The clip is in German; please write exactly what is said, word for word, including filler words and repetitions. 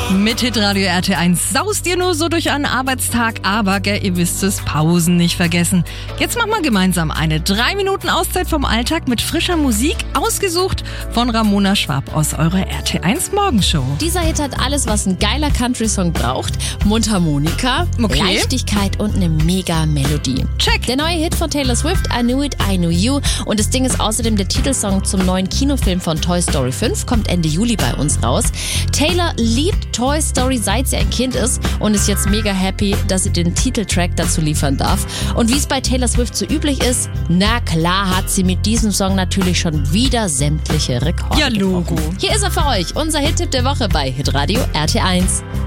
Mit Hitradio R T eins saust ihr nur so durch einen Arbeitstag, aber gell, ihr wisst es, Pausen nicht vergessen. Jetzt machen wir gemeinsam eine drei Minuten Auszeit vom Alltag mit frischer Musik, ausgesucht von Ramona Schwab aus eurer R T eins Morgenshow. Dieser Hit hat alles, was ein geiler Country-Song braucht. Mundharmonika, Okay. Leichtigkeit und eine mega Melodie. Check. Der neue Hit von Taylor Swift, I Knew It, I Knew You. Und das Ding ist außerdem der Titelsong zum neuen Kinofilm von Toy Story fünf, kommt Ende Juli bei uns raus. Taylor liebt Toy Story, seit sie ein Kind ist und ist jetzt mega happy, dass sie den Titeltrack dazu liefern darf. Und wie es bei Taylor Swift so üblich ist, na klar hat sie mit diesem Song natürlich schon wieder sämtliche Rekorde Ja, Logo. gebrochen. Hier ist er für euch, unser Hit-Tipp der Woche bei Hitradio R T eins.